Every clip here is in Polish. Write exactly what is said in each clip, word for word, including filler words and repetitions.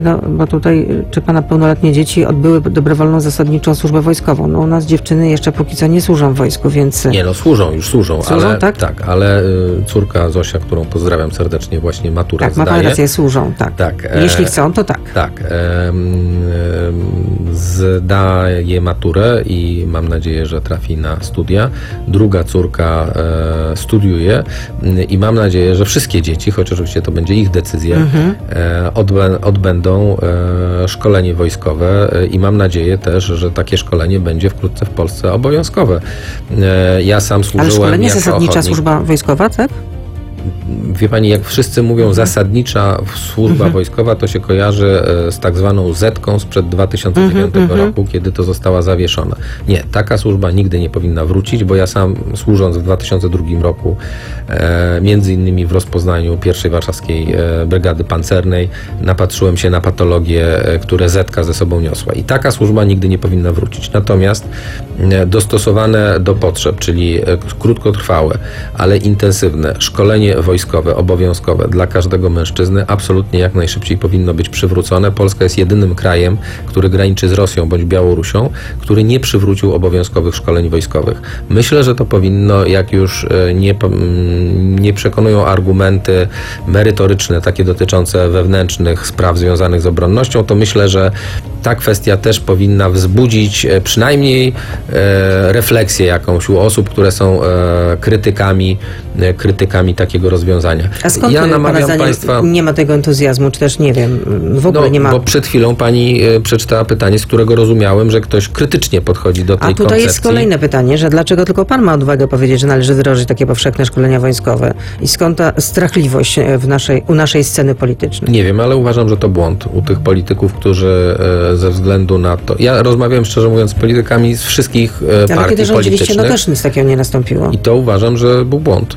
No, bo tutaj, czy pana pełnoletnie dzieci odbyły dobrowolną zasadniczą służbę wojskową? No u nas dziewczyny jeszcze póki co nie służą w wojsku, więc... Nie, no służą, już służą, służą ale tak? tak, ale y, córka Zosia, którą pozdrawiam serdecznie, właśnie maturę Tak, ma zdaje. pan rację, służą, tak. Tak. E, Jeśli chcą, to tak. Tak. E, e, zdaje maturę i mam nadzieję, że trafi na studia. Druga córka e, studiuje i mam nadzieję, że wszystkie dzieci, choć oczywiście to będzie ich decyzja, mhm. e, odbę, odbędą e, szkolenie wojskowe e, i mam nadzieję też, że takie szkolenie będzie wkrótce w Polsce obowiązkowe. E, ja sam służyłem Ale szkolenie jako zasadnicza ochotnik. służba wojskowa, tak? Wie pani, jak wszyscy mówią zasadnicza służba mhm. wojskowa, to się kojarzy z tak zwaną zetką sprzed dwa tysiące dziewiątego mhm. roku, kiedy to została zawieszona. Nie, taka służba nigdy nie powinna wrócić, bo ja sam służąc w dwa tysiące drugim roku e, między innymi w rozpoznaniu pierwszej Warszawskiej e, Brygady Pancernej napatrzyłem się na patologie, e, które zetka ze sobą niosła. I taka służba nigdy nie powinna wrócić. Natomiast e, dostosowane do potrzeb, czyli e, krótkotrwałe, ale intensywne szkolenie wojskowe, obowiązkowe dla każdego mężczyzny absolutnie jak najszybciej powinno być przywrócone. Polska jest jedynym krajem, który graniczy z Rosją bądź Białorusią, który nie przywrócił obowiązkowych szkoleń wojskowych. Myślę, że to powinno, jak już nie, nie przekonują argumenty merytoryczne, takie dotyczące wewnętrznych spraw związanych z obronnością, to myślę, że ta kwestia też powinna wzbudzić przynajmniej e, refleksję jakąś u osób, które są e, krytykami, e, krytykami takiego rozwiązania. A skąd ja namawiam pana państwa nie ma tego entuzjazmu, czy też nie wiem, w ogóle no, nie ma... Bo przed chwilą pani e, przeczytała pytanie, z którego rozumiałem, że ktoś krytycznie podchodzi do tej koncepcji. A tutaj koncepcji. jest kolejne pytanie, że dlaczego tylko pan ma odwagę powiedzieć, że należy wdrożyć takie powszechne szkolenia wojskowe i skąd ta strachliwość w naszej, u naszej sceny politycznej? Nie wiem, ale uważam, że to błąd u tych polityków, którzy e, ze względu na to... Ja rozmawiałem, szczerze mówiąc, z politykami z wszystkich e, ale partii kiedy rządziliście, politycznych. no też nic takiego nie nastąpiło. I to uważam, że był błąd.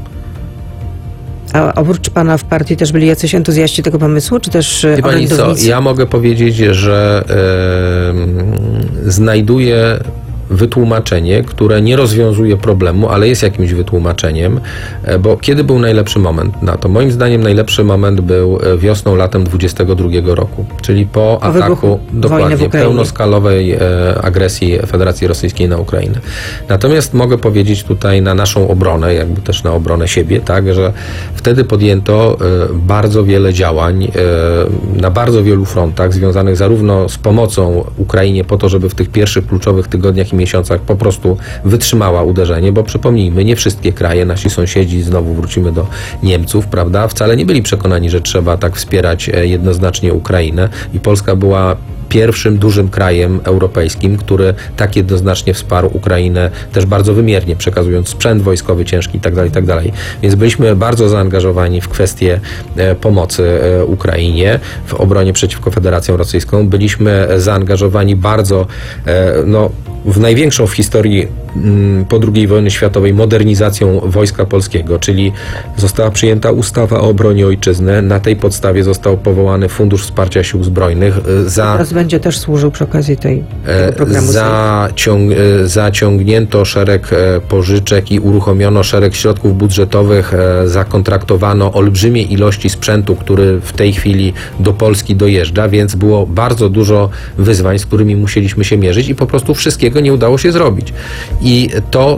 A oprócz pana w partii też byli jacyś entuzjaści tego pomysłu, czy też Wie pani co, ja mogę powiedzieć, że e, znajduję wytłumaczenie, które nie rozwiązuje problemu, ale jest jakimś wytłumaczeniem, bo kiedy był najlepszy moment na to? Moim zdaniem najlepszy moment był wiosną, latem dwudziestego drugiego roku, czyli po, po ataku dokładnie pełnoskalowej e, agresji Federacji Rosyjskiej na Ukrainę. Natomiast mogę powiedzieć tutaj na naszą obronę, jakby też na obronę siebie, tak, że wtedy podjęto e, bardzo wiele działań e, na bardzo wielu frontach związanych zarówno z pomocą Ukrainie po to, żeby w tych pierwszych kluczowych tygodniach i miesiącach po prostu wytrzymała uderzenie, bo przypomnijmy, nie wszystkie kraje, nasi sąsiedzi, znowu wrócimy do Niemców, prawda, wcale nie byli przekonani, że trzeba tak wspierać jednoznacznie Ukrainę i Polska była pierwszym dużym krajem europejskim, który tak jednoznacznie wsparł Ukrainę, też bardzo wymiernie, przekazując sprzęt wojskowy ciężki itd., itd. Więc byliśmy bardzo zaangażowani w kwestię pomocy Ukrainie w obronie przeciwko Federacją Rosyjską. Byliśmy zaangażowani bardzo, no, w największą w historii po drugiej wojnie światowej modernizacją Wojska Polskiego, czyli została przyjęta ustawa o obronie ojczyzny. Na tej podstawie został powołany Fundusz Wsparcia Sił Zbrojnych. Za, Teraz będzie też służył przy okazji tej, tego programu. Zaciąg, zaciągnięto szereg pożyczek i uruchomiono szereg środków budżetowych. Zakontraktowano olbrzymie ilości sprzętu, który w tej chwili do Polski dojeżdża, więc było bardzo dużo wyzwań, z którymi musieliśmy się mierzyć i po prostu wszystkiego nie udało się zrobić. I to,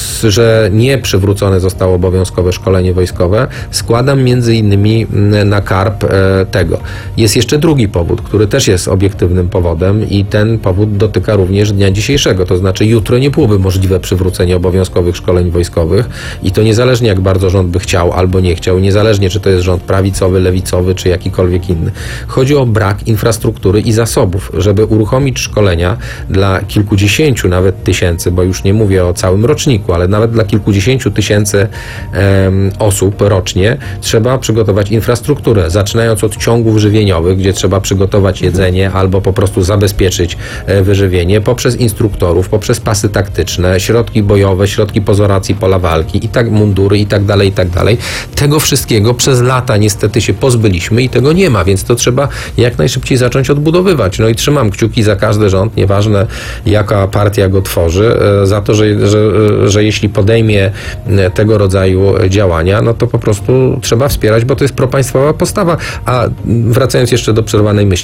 że nie przywrócone zostało obowiązkowe szkolenie wojskowe, składam między innymi na karb tego. Jest jeszcze drugi powód, który też jest obiektywnym powodem i ten powód dotyka również dnia dzisiejszego. To znaczy jutro nie byłoby możliwe przywrócenie obowiązkowych szkoleń wojskowych i to niezależnie jak bardzo rząd by chciał albo nie chciał, niezależnie czy to jest rząd prawicowy, lewicowy czy jakikolwiek inny. Chodzi o brak infrastruktury i zasobów, żeby uruchomić szkolenia dla kilkudziesięciu nawet tysięcy, bo już nie mówię o całym roczniku, ale nawet dla kilkudziesięciu tysięcy um, osób rocznie trzeba przygotować infrastrukturę, zaczynając od ciągów żywieniowych, gdzie trzeba przygotować jedzenie albo po prostu zabezpieczyć e, wyżywienie, poprzez instruktorów, poprzez pasy taktyczne, środki bojowe, środki pozoracji pola walki i tak mundury i tak dalej, i tak dalej. Tego wszystkiego przez lata niestety się pozbyliśmy i tego nie ma, więc to trzeba jak najszybciej zacząć odbudowywać. No i trzymam kciuki za każdy rząd, nieważne jaka partia go tworzy, e, za to, że, że, że jeśli podejmie tego rodzaju działania, no to po prostu trzeba wspierać, bo to jest propaństwowa postawa. A wracając jeszcze do przerwanej myśli,